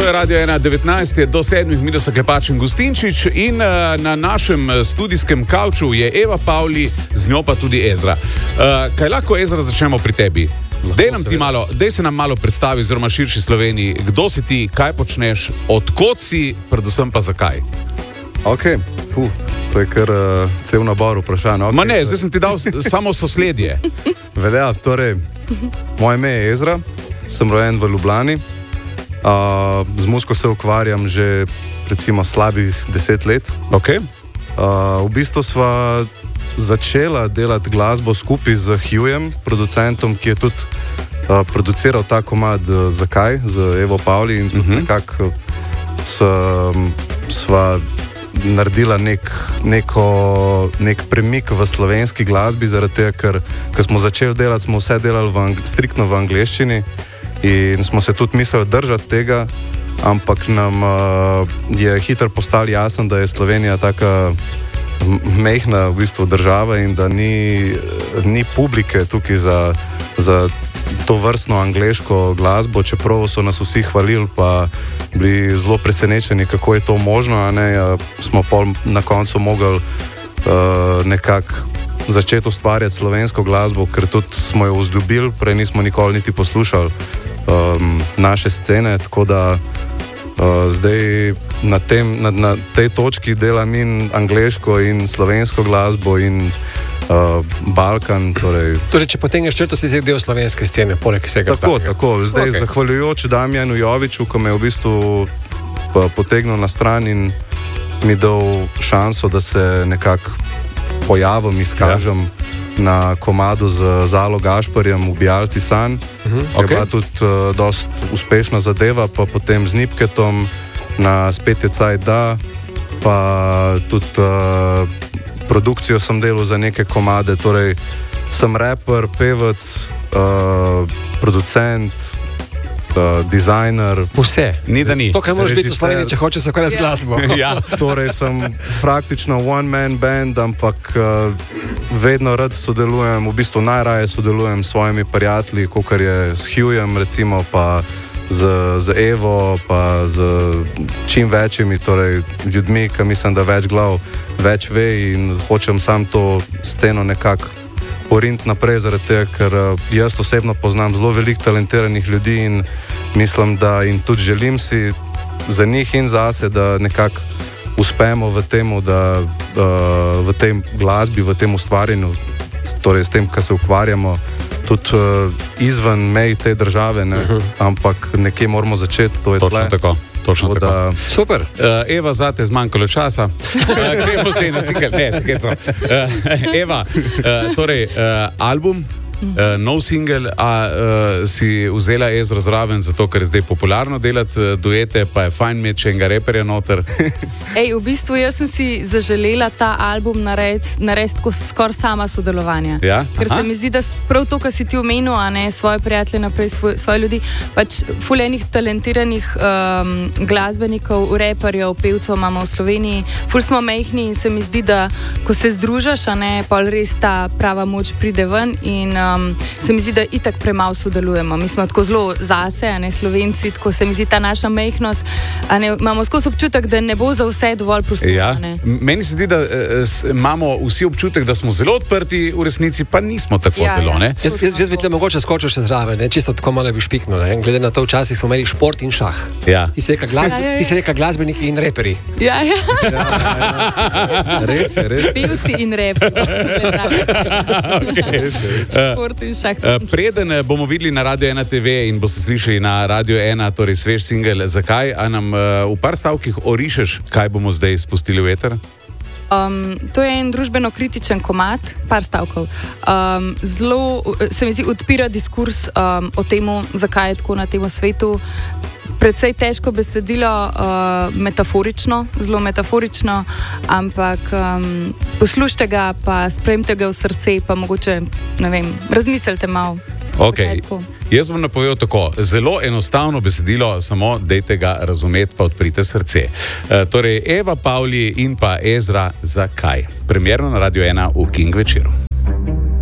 je Radio 1.19, do 7 minut so Klepač in Gustinčič in na našem studijskem kavču je Eva Pavli, z njo pa tudi Ezra. Kaj lahko, Ezra, začnemo pri tebi? Dej se nam malo predstavi, oziroma širši Sloveniji, kdo si ti, kaj počneš, odkot si, predvsem pa zakaj? Ok, to je kar cel nabor vprašanj. Okay, ne, zdaj sem ti dal samo sosledje. Velja, torej, moje ime je Ezra, sem rojen v Ljubljani. Z muziko se ukvarjam že recimo slabih 10 let. Okay. V bistvu sva začela delati glasbo skupaj z Hughjem, producentom, ki je tudi produciral ta komad Zakaj, z Evo Pavli, in tudi nekako sva naredila nek premik v slovenski glasbi, zaradi tega, ker smo začeli delati, smo vse delali striktno v angleščini in smo se tudi mislili držati tega, ampak nam je hitro postalo jasno, da je Slovenija taka mehna v bistvu država in da ni publike tukaj za to vrstno angleško glasbo, čeprav so nas vsi hvalili, pa bili zelo presenečeni, kako je to možno, a ne, smo pol na koncu mogli nekako začeti ustvarjati slovensko glasbo, ker tudi smo jo vzljubili, prej nismo nikoli niti poslušali naše scene, tako da zdaj na tej točki delam in angleško in slovensko glasbo in Balkan. Torej, če potegneš črto, si zdaj del slovenske scene, poleg vsega. Tako. Zdaj, zahvaljujoč Damjanu Joviču, ko me je v bistvu potegnil na stran in mi dal šanso, da se nekako pojavim, izkažem na komadu z Zalo Gašparjem, Ubijalci sanj. Je bila tudi dosti uspešna zadeva, pa potem z Nipketom na Spet je cajt da, pa tudi produkcijo sem delal za neke komade, torej sem raper, pevec, producent, dizajner. Vse, ni da ni. To, kar moraš biti v Sloveniji, če hočeš se ukvarjati z glasbo. Torej sem praktično one-man band, ampak vedno rad sodelujem, v bistvu najraje sodelujem s svojimi prijatelji, kakor je s Hughjem recimo, pa z Evo, pa z čim večjimi, torej ljudmi, ki mislim, da več glav več ve, in hočem sam to sceno nekako poriniti naprej, zaradi tega, ker jaz osebno poznam zelo veliko talentiranih ljudi in mislim, da in tudi želim si za njih in zase, da nekako uspemo v temu, da v tej glasbi, v tem ustvarjanju, torej s tem, kar se ukvarjamo, tudi izven mej te države, ne? Ampak nekje moramo začeti, to je tle. Točno tako. Super. Eva, zate zmanjkalo časa. Gremo se na sikaj. Ne, sikaj so. Eva, torej, album, nov singel, a si vzela Ezro zraven, zato ker je zdaj popularno delati duete, pa je fajn imeti še enega reperja noter. V bistvu jaz sem si zaželela ta album narediti skoraj sama sodelovanja. Ja? Ker se mi zdi, da prav to, kar si ti omenil, a ne svoje prijatelje naprej, svoje ljudi, pač ful enih talentiranih glasbenikov, reperjev, pevcev imamo v Sloveniji, ful smo mehni in se mi zdi, da ko se združaš, a ne, pol res ta prava moč pride ven in se mi zdi, da itak premalo sodelujemo. Mi smo tako zelo zase, a ne, Slovenci, tako se mi zdi ta naša mehnost, a ne, imamo skozi občutek, da ne bo za vse dovolj prostora. Ja. Meni se zdi, da imamo vsi občutek, da smo zelo odprti, v resnici pa nismo tako zelo. Ne? Jaz bi tle mogoče skočil še zraven, ne? Čisto tako malo bi špiknil. Glede na to, včasih smo imeli šport in šah. Ja. Ti si rekla glasbeniki in reperi. Ja. Res. Pevci in reperi. Preden bomo videli na Radio 1 TV in boste slišali na Radio 1, torej svež singel Zakaj, a nam v par stavkih orišeš, kaj bomo zdaj spustili v eter? To je en družbeno kritičen komad, par stavkov. Zelo se mi zdi odpira diskurs o temu, zakaj je tako na tem svetu. Predvsej težko besedilo, zelo metaforično, ampak poslušajte ga, pa sprejmite ga v srce, pa mogoče, ne vem, razmislite malo. Okay. Jaz bom napovedal tako, zelo enostavno besedilo, samo dejte ga razumeti, pa odprite srce. Torej, Eva Pavli in pa Ezra Zakaj. Premierno na Radio 1 v King večeru.